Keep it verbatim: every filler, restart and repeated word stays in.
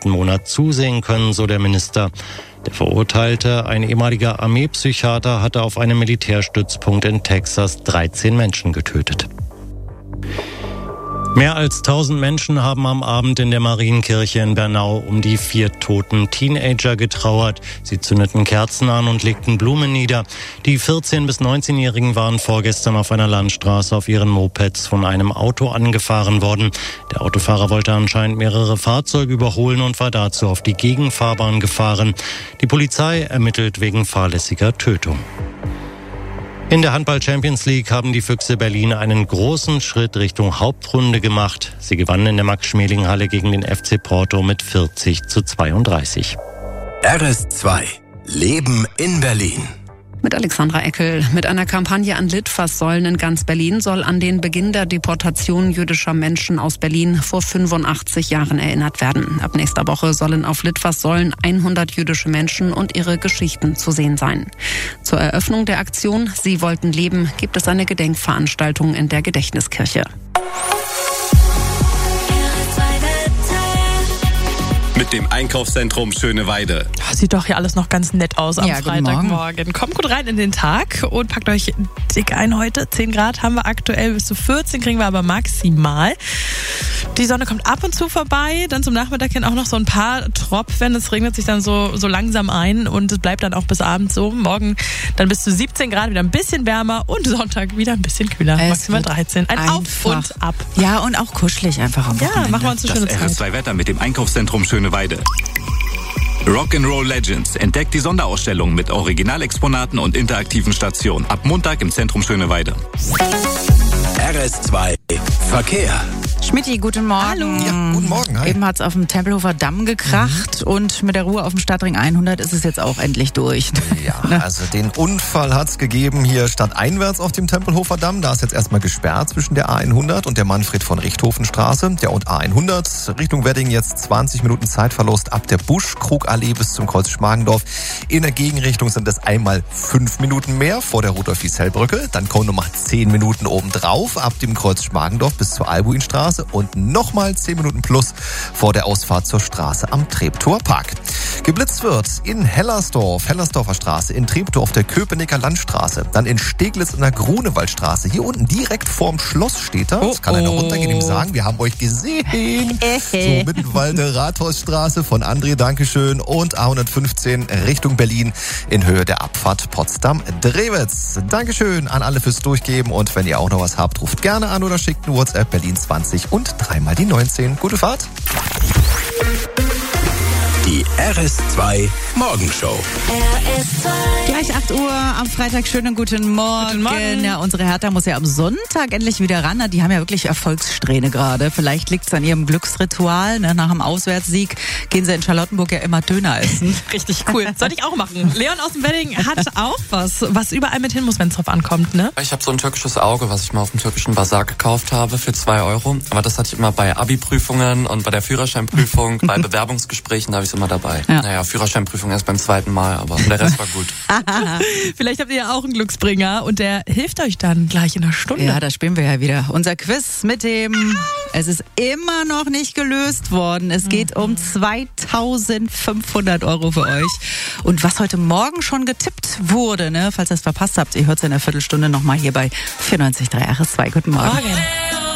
nächsten Monat zusehen können, so der Minister. Der Verurteilte, ein ehemaliger Armeepsychiater, hatte auf einem Militärstützpunkt in Texas dreizehn Menschen getötet. Mehr als tausend Menschen haben am Abend in der Marienkirche in Bernau um die vier toten Teenager getrauert. Sie zündeten Kerzen an und legten Blumen nieder. Die vierzehn- bis neunzehnjährigen waren vorgestern auf einer Landstraße auf ihren Mopeds von einem Auto angefahren worden. Der Autofahrer wollte anscheinend mehrere Fahrzeuge überholen und war dazu auf die Gegenfahrbahn gefahren. Die Polizei ermittelt wegen fahrlässiger Tötung. In der Handball-Champions League haben die Füchse Berlin einen großen Schritt Richtung Hauptrunde gemacht. Sie gewannen in der Max-Schmeling-Halle gegen den F C Porto mit vierzig zu zweiunddreißig. R S zwei Leben in Berlin. Mit Alexandra Eckel. Mit einer Kampagne an Litfaßsäulen in ganz Berlin soll an den Beginn der Deportation jüdischer Menschen aus Berlin vor fünfundachtzig Jahren erinnert werden. Ab nächster Woche sollen auf Litfaßsäulen hundert jüdische Menschen und ihre Geschichten zu sehen sein. Zur Eröffnung der Aktion Sie wollten leben gibt es eine Gedenkveranstaltung in der Gedächtniskirche. Mit dem Einkaufszentrum Schöneweide. Sieht doch hier alles noch ganz nett aus am ja, Freitagmorgen. Kommt gut rein in den Tag und packt euch dick ein heute. zehn Grad haben wir aktuell, bis zu vierzehn kriegen wir aber maximal. Die Sonne kommt ab und zu vorbei, dann zum Nachmittag hin auch noch so ein paar Tropfen. Es regnet sich dann so, so langsam ein und es bleibt dann auch bis abends so. Morgen dann bis zu siebzehn Grad, wieder ein bisschen wärmer und Sonntag wieder ein bisschen kühler. Es maximal dreizehn. Ein einfach. Auf und Ab. Ja, und auch kuschelig einfach am Wochenende. Ja, machen wir uns eine schöne Das R S Zeit. zwei Wetter mit dem Einkaufszentrum Schöneweide. Rock'n'Roll Legends entdeckt die Sonderausstellung mit Originalexponaten und interaktiven Stationen. Ab Montag im Zentrum Schöneweide. R S zwei Verkehr. Schmidti, guten Morgen. Hallo. Ja, guten Morgen. Hi. Eben hat es auf dem Tempelhofer Damm gekracht mhm. und mit der Ruhe auf dem Stadtring hundert ist es jetzt auch endlich durch. Ja, also den Unfall hat es gegeben hier stadteinwärts auf dem Tempelhofer Damm. Da ist jetzt erstmal gesperrt zwischen der A hundert und der Manfred-von-Richthofenstraße. Ja, und A hundert Richtung Wedding jetzt zwanzig Minuten Zeitverlust ab der Buschkrugallee bis zum Kreuz Schmargendorf. In der Gegenrichtung sind es einmal fünf Minuten mehr vor der Rudolf-Wiesel-Brücke. Dann kommen nochmal zehn Minuten obendrauf ab dem Kreuz Schmargendorf bis zur Albuinstraße. Und nochmal zehn Minuten plus vor der Ausfahrt zur Straße am Treptower Park. Geblitzt wird in Hellersdorf, Hellersdorfer Straße, in Treptow auf der Köpenicker Landstraße, dann in Steglitz in der Grunewaldstraße. Hier unten direkt vorm Schloss steht er. Das kann einer runtergehen, ihm sagen, wir haben euch gesehen. So, Mittenwalde, Rathausstraße von André, Dankeschön. Und A hundertfünfzehn Richtung Berlin in Höhe der Abfahrt Potsdam-Drewitz. Dankeschön an alle fürs Durchgeben. Und wenn ihr auch noch was habt, ruft gerne an oder schickt eine WhatsApp Berlin zwanzig und dreimal die neunzehn. Gute Fahrt. Die R S zwei Morgenshow. Gleich acht Uhr am Freitag. Schönen guten Morgen. Guten Morgen. Ja, unsere Hertha muss ja am Sonntag endlich wieder ran. Die haben ja wirklich Erfolgssträhne gerade. Vielleicht liegt es an ihrem Glücksritual. Ne? Nach dem Auswärtssieg gehen sie in Charlottenburg ja immer Döner essen. Richtig cool. Sollte ich auch machen. Leon aus dem Wedding hat auch was, was überall mit hin muss, wenn es drauf ankommt, ne? Ich habe so ein türkisches Auge, was ich mal auf dem türkischen Bazar gekauft habe für zwei Euro. Aber das hatte ich immer bei Abi-Prüfungen und bei der Führerscheinprüfung, bei Bewerbungsgesprächen, da habe ich es immer dabei. Ja. Naja, Führerscheinprüfung erst beim zweiten Mal, aber der Rest war gut. Vielleicht habt ihr ja auch einen Glücksbringer und der hilft euch dann gleich in einer Stunde. Ja, da spielen wir ja wieder. Unser Quiz mit dem, es ist immer noch nicht gelöst worden. Es geht um zweitausendfünfhundert Euro für euch. Und was heute Morgen schon getippt wurde, ne, falls ihr es verpasst habt, ihr hört es in einer Viertelstunde nochmal hier bei vierundneunzig Komma drei R S zwei. Guten Morgen. Morgen.